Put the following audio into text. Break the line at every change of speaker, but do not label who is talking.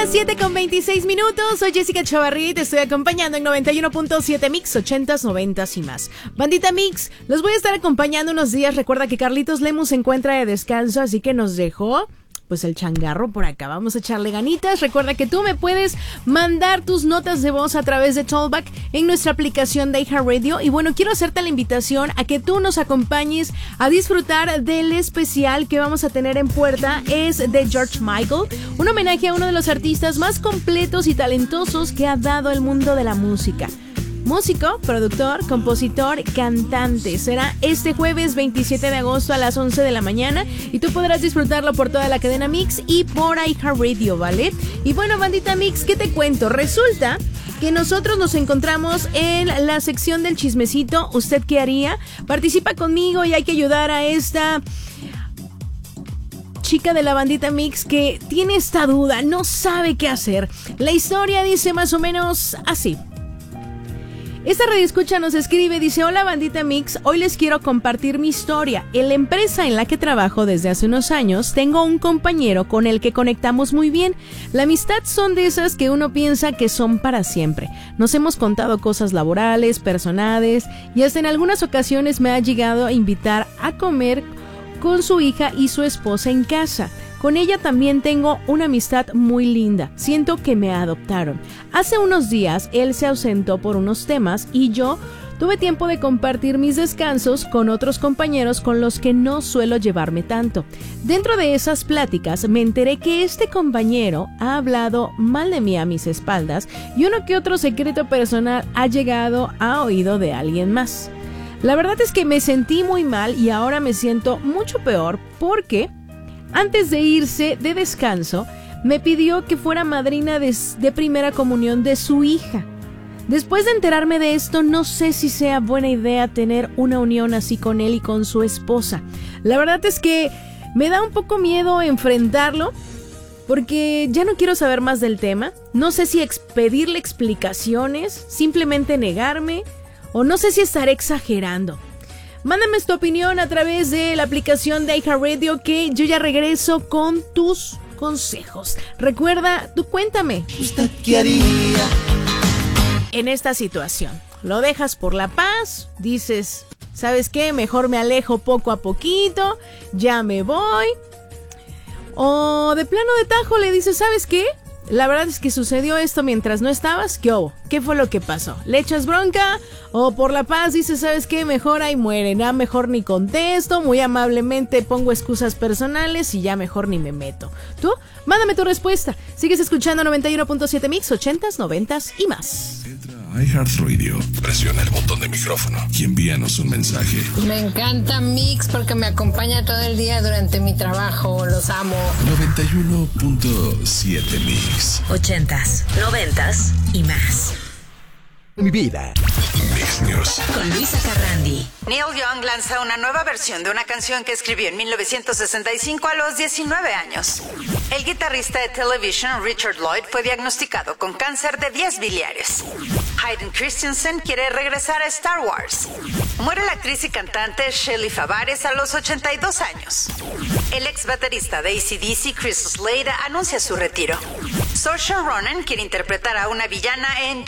las 7:26. Soy Jessica Chavarri y te estoy acompañando en 91.7 Mix, 80s, 90s y más. Bandita Mix, los voy a estar acompañando unos días. Recuerda que Carlitos Lemus se encuentra de descanso, así que nos dejó pues el changarro por acá. Vamos a echarle ganitas. Recuerda que tú me puedes mandar tus notas de voz a través de Talkback en nuestra aplicación de iHeartRadio. Y bueno, quiero hacerte la invitación a que tú nos acompañes a disfrutar del especial que vamos a tener en puerta. Es de George Michael, un homenaje a uno de los artistas más completos y talentosos que ha dado el mundo de la música. Músico, productor, compositor, cantante. Será este jueves 27 de agosto a las 11 de la mañana y tú podrás disfrutarlo por toda la cadena Mix y por iHeartRadio, ¿vale? Y bueno, bandita Mix, ¿qué te cuento? Resulta que nosotros nos encontramos en la sección del chismecito. ¿Usted qué haría? Participa conmigo y hay que ayudar a esta chica de la bandita Mix que tiene esta duda, no sabe qué hacer. La historia dice más o menos así. Esta radioescucha nos escribe, dice: hola bandita Mix, hoy les quiero compartir mi historia. En la empresa en la que trabajo desde hace unos años, tengo un compañero con el que conectamos muy bien. La amistad son de esas que uno piensa que son para siempre. Nos hemos contado cosas laborales, personales, y hasta en algunas ocasiones me ha llegado a invitar a comer con su hija y su esposa en casa. Con ella también tengo una amistad muy linda. Siento que me adoptaron. Hace unos días él se ausentó por unos temas y yo tuve tiempo de compartir mis descansos con otros compañeros con los que no suelo llevarme tanto. Dentro de esas pláticas me enteré que este compañero ha hablado mal de mí a mis espaldas y uno que otro secreto personal ha llegado a oído de alguien más. La verdad es que me sentí muy mal y ahora me siento mucho peor porque antes de irse de descanso, me pidió que fuera madrina de primera comunión de su hija. Después de enterarme de esto, no sé si sea buena idea tener una unión así con él y con su esposa. La verdad es que me da un poco miedo enfrentarlo, porque ya no quiero saber más del tema. No sé si pedirle explicaciones, simplemente negarme, o no sé si estaré exagerando. Mándame tu opinión a través de la aplicación de iHeartRadio, que yo ya regreso con tus consejos. Recuerda, tú cuéntame.
¿Usted qué haría
en esta situación? ¿Lo dejas por la paz? Dices, ¿sabes qué? Mejor me alejo poco a poquito, ya me voy. O de plano de tajo le dices, ¿sabes qué? La verdad es que sucedió esto mientras no estabas. ¿Qué hubo? ¿Qué fue lo que pasó? ¿Le echas bronca? ¿O por la paz dices, ¿sabes qué? Mejor ahí mueren. Ya mejor ni contesto. Muy amablemente pongo excusas personales y ya mejor ni me meto. ¿Tú? Mándame tu respuesta. Sigues escuchando 91.7 Mix, 80s, 90s y más.
Entra a iHeartRadio, presiona el botón de micrófono y envíanos un mensaje.
Me encanta Mix porque me acompaña todo el día durante mi trabajo. Los amo.
91.7 Mix.
80s, 90s y más.
mi vida?
Mix News.
Con Luisa Carrandi.
Neil Young lanza una nueva versión de una canción que escribió en 1965 a los 19 años. El guitarrista de Television, Richard Lloyd, fue diagnosticado con cáncer de vías biliares. Hayden Christensen quiere regresar a Star Wars. Muere la actriz y cantante Shelley Favares a los 82 años. El ex baterista de AC/DC, Chris Slade, anuncia su retiro. Saoirse Ronan quiere interpretar a una villana en